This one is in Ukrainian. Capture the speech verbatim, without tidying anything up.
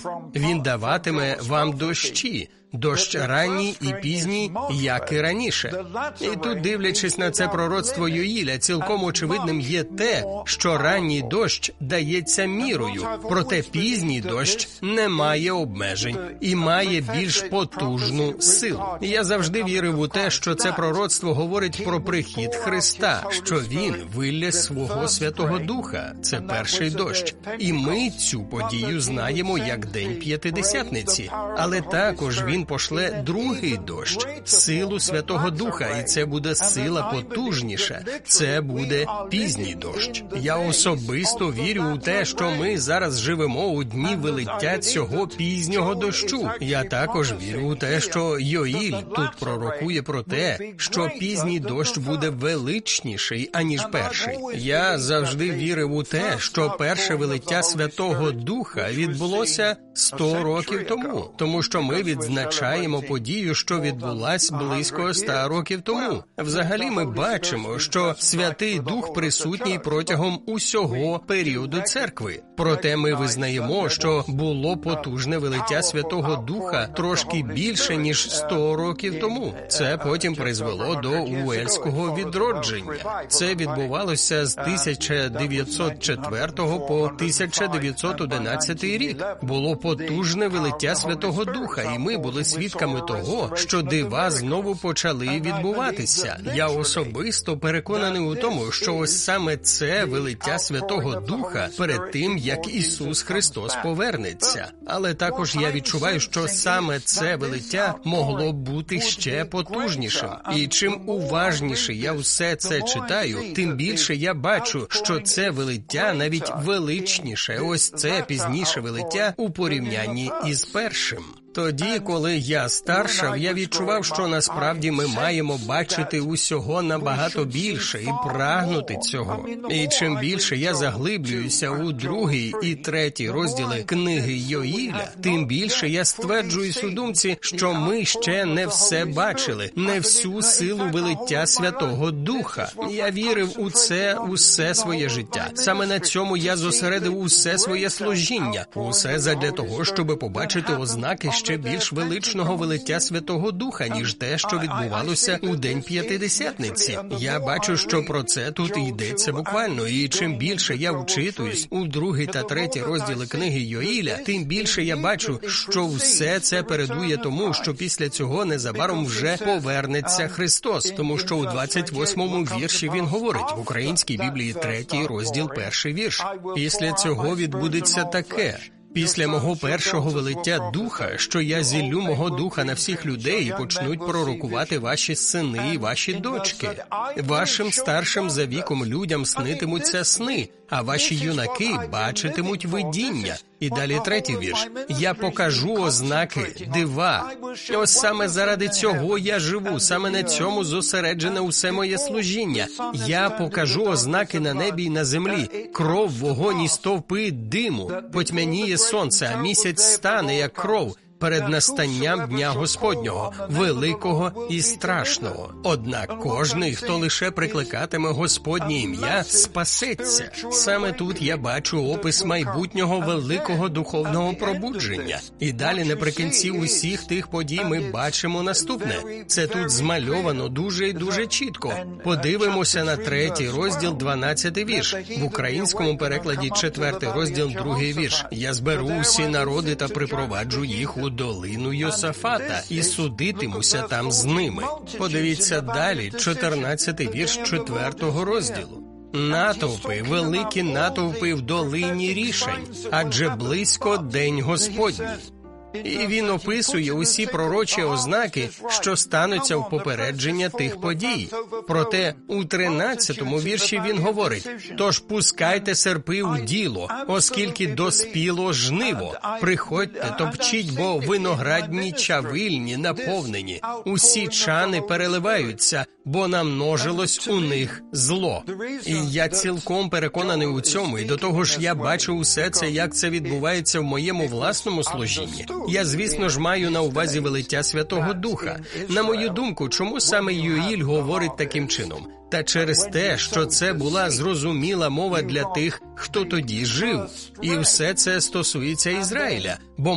Він даватиме вам дощі, дощ ранній і пізній, як і раніше. І тут, дивлячись на це пророцтво Йоїля, цілком очевидним є те, що ранній дощ дається мірою, проте пізній дощ не має обмежень і має більш потужну силу. Я завжди вірив у те, що це пророцтво говорить про прихід Христа, що Він вилє свого Святого Духа. Це перший дощ. І ми цю подію знаємо як День П'ятидесятниці. Але також Він пошле другий дощ, силу Святого Духа, і це буде сила потужніша. Це буде пізній дощ. Я особисто вірю у те, що ми зараз живемо у дні вилиття цього пізнього дощу. Я також вірю у те, що Йоїль тут пророкує про те, що пізній дощ буде величніший, аніж перший. Я завжди вірив у те, що перше вилиття Святого Духа відбулося сто років тому, тому що ми відзначаємо подію, що відбулась близько ста років тому. Взагалі ми бачимо, що Святий Дух присутній протягом усього періоду церкви. Проте ми визнаємо, що було потужне вилиття Святого Духа трошки більше, ніж сто років тому. Це потім призвело до Уельського відродження. Це відбувалося з тисяча дев'ятсот четвертого по тисяча дев'ятсот одинадцятий рік. Було потужне вилиття Святого Духа, і ми були свідками того, що дива знову почали відбуватися. Я особисто переконаний у тому, що ось саме це вилиття Святого Духа перед тим, як Ісус Христос повернеться. Але також я відчуваю, що саме це вилиття могло б бути ще потужнішим. І чим уважніше я все це читаю, тим більше я бачу, що це вилиття навіть величніше. Ось це пізніше вилиття у порівнянні із першим. Тоді, коли я старшав, я відчував, що насправді ми маємо бачити усього набагато більше і прагнути цього. І чим більше я заглиблююся у другий і третій розділи книги Йоїля, тим більше я стверджуюсь у думці, що ми ще не все бачили, не всю силу вилиття Святого Духа. Я вірив у це усе своє життя. Саме на цьому я зосередив усе своє служіння. Усе задля того, щоб побачити ознаки ще більш величного вилиття Святого Духа, ніж те, що відбувалося у День П'ятидесятниці. Я бачу, що про це тут йдеться буквально, і чим більше я вчитуюсь у другий та третій розділи книги Йоїля, тим більше я бачу, що все це передує тому, що після цього незабаром вже повернеться Христос, тому що у двадцять восьмому вірші він говорить, в українській Біблії третій розділ, перший вірш. Після цього відбудеться таке: після мого першого вилиття духа, що я зіллю мого духа на всіх людей, і почнуть пророкувати ваші сини і ваші дочки. Вашим старшим за віком людям снитимуться сни, а ваші юнаки бачитимуть видіння. І далі третій вірш. Я покажу ознаки, дива. Ось саме заради цього я живу, саме на цьому зосереджене усе моє служіння. Я покажу ознаки на небі й на землі, кров, вогонь і стовпи диму. Потьмяніє сонце, а місяць стане, як кров, перед настанням Дня Господнього, великого і страшного. Однак кожний, хто лише прикликатиме Господнє ім'я, спасеться. Саме тут я бачу опис майбутнього великого духовного пробудження. І далі наприкінці усіх тих подій ми бачимо наступне. Це тут змальовано дуже і дуже чітко. Подивимося на третій розділ, дванадцятий вірш. В українському перекладі четвертий розділ, другий вірш. Я зберу усі народи та припроваджу їх у долину Йосафата і судитимуся там з ними. Подивіться далі, чотирнадцятий вірш четвертого розділу. Натовпи, великі натовпи в долині рішень, адже близько День Господній. І він описує усі пророчі ознаки, що стануться в попередження тих подій. Проте у тринадцятому вірші він говорить: «Тож пускайте серпи у діло, оскільки доспіло жниво. Приходьте, топчіть, бо виноградні чавильні наповнені. Усі чани переливаються, бо намножилось у них зло». І я цілком переконаний у цьому, і до того ж я бачу усе це, як це відбувається в моєму власному служінні. Я, звісно ж, маю на увазі вилиття Святого Духа. На мою думку, чому саме Йоїль говорить таким чином? Та через те, що це була зрозуміла мова для тих, хто тоді жив. І все це стосується Ізраїля, бо